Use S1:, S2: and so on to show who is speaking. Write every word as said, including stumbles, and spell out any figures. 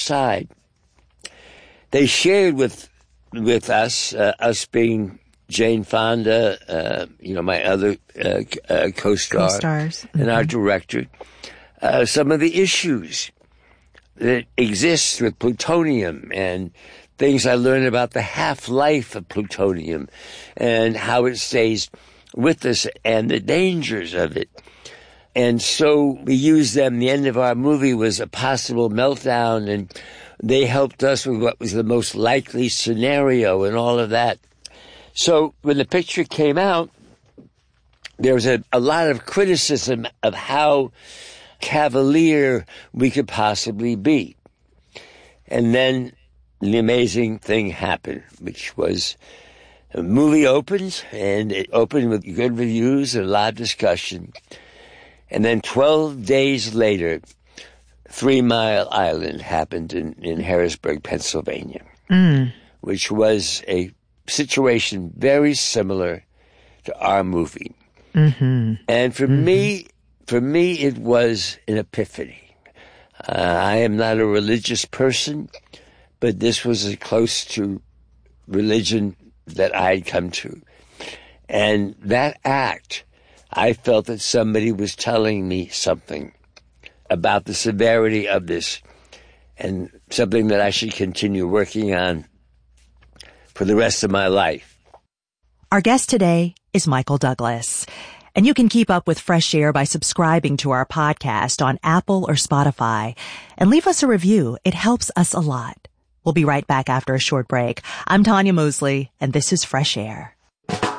S1: side. They shared with with us, uh, us being Jane Fonda, uh, you know, my other uh, uh, co-star,
S2: Co-stars.
S1: and
S2: Mm-hmm.
S1: our director, uh, some of the issues that exist with plutonium and things I learned about the half-life of plutonium and how it stays with us and the dangers of it. And so we used them. The end of our movie was a possible meltdown, and they helped us with what was the most likely scenario and all of that. So when the picture came out, there was a, a lot of criticism of how cavalier we could possibly be. And then the amazing thing happened, which was the movie opened, and it opened with good reviews and a lot of discussion. And then twelve days later, Three Mile Island happened in, in Harrisburg, Pennsylvania,
S2: Mm.
S1: which was a situation very similar to our movie.
S2: Mm-hmm.
S1: And for
S2: Mm-hmm.
S1: me, for me, it was an epiphany. Uh, I am not a religious person, but this was as close to religion that I had come to. And that act, I felt that somebody was telling me something about the severity of this and something that I should continue working on for the rest of my life.
S2: Our guest today is Michael Douglas. And you can keep up with Fresh Air by subscribing to our podcast on Apple or Spotify. And leave us a review. It helps us a lot. We'll be right back after a short break. I'm Tanya Mosley, and this is Fresh Air.